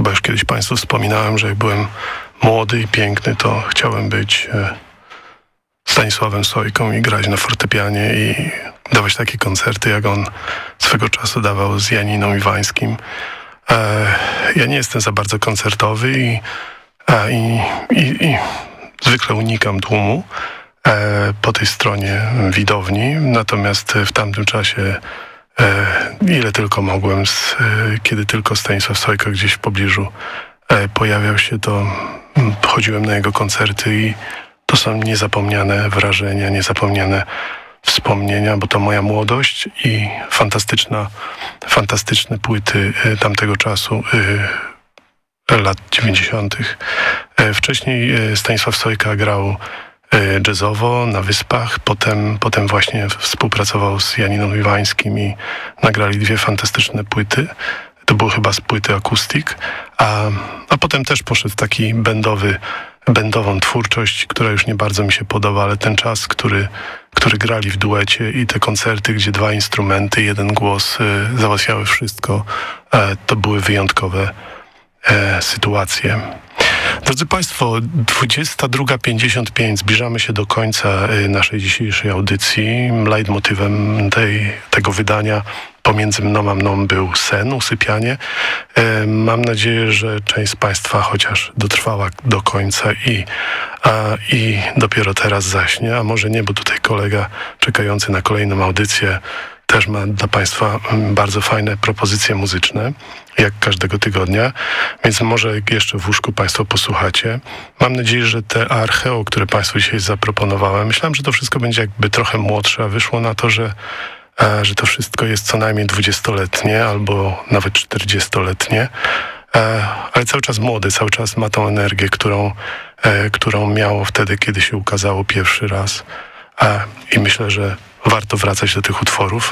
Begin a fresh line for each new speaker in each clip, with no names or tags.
chyba już kiedyś Państwu wspominałem, że jak byłem młody i piękny, to chciałem być Stanisławem Sojką i grać na fortepianie i dawać takie koncerty, jak on swego czasu dawał z Janiną Iwańskim. Ja nie jestem za bardzo koncertowy i zwykle unikam tłumu po tej stronie widowni, natomiast w tamtym czasie ile tylko mogłem, kiedy tylko Stanisław Sojka gdzieś w pobliżu pojawiał się, to chodziłem na jego koncerty i to są niezapomniane wrażenia, niezapomniane wspomnienia, bo to moja młodość i fantastyczne płyty tamtego czasu, lat 90. Wcześniej Stanisław Sojka grał jazzowo na Wyspach, potem właśnie współpracował z Janiną Iwańskim i nagrali 2 fantastyczne płyty. To było chyba z płyty Acoustic, a potem też poszedł taki bendową twórczość, która już nie bardzo mi się podoba, ale ten czas, który grali w duecie i te koncerty, gdzie 2 instrumenty, 1 głos załatwiały wszystko, to były wyjątkowe sytuacje. Drodzy Państwo, 22:55, zbliżamy się do końca naszej dzisiejszej audycji. Leitmotywem tego wydania pomiędzy mną a mną był sen, usypianie. Mam nadzieję, że część z Państwa chociaż dotrwała do końca i dopiero teraz zaśnie, a może nie, bo tutaj kolega czekający na kolejną audycję też ma dla Państwa bardzo fajne propozycje muzyczne, jak każdego tygodnia, więc może jeszcze w łóżku Państwo posłuchacie. Mam nadzieję, że te archeo, które Państwu dzisiaj zaproponowałem, myślałem, że to wszystko będzie jakby trochę młodsze, a wyszło na to, że to wszystko jest co najmniej 20-letnie albo nawet 40-letnie, ale cały czas młody, cały czas ma tą energię, którą miało wtedy, kiedy się ukazało pierwszy raz. I myślę, że warto wracać do tych utworów,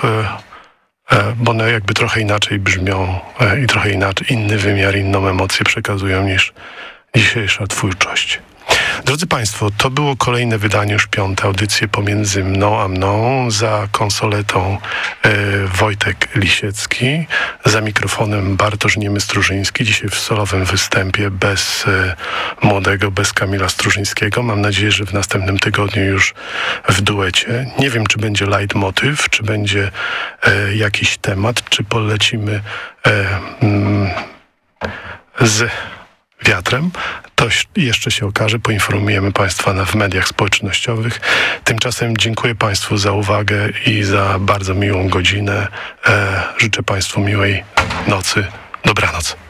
bo one jakby trochę inaczej brzmią i trochę inaczej, inny wymiar, inną emocję przekazują niż dzisiejsza twórczość. Drodzy Państwo, to było kolejne wydanie, już 5. audycję pomiędzy mną a mną. Za konsoletą Wojtek Lisiecki, za mikrofonem Bartosz Niemy-Strużyński. Dzisiaj w solowym występie bez młodego, bez Kamila Strużyńskiego. Mam nadzieję, że w następnym tygodniu już w duecie. Nie wiem, czy będzie leitmotyw, czy będzie jakiś temat, czy polecimy z wiatrem. To jeszcze się okaże, poinformujemy Państwa w mediach społecznościowych. Tymczasem dziękuję Państwu za uwagę i za bardzo miłą godzinę. Życzę Państwu miłej nocy. Dobranoc.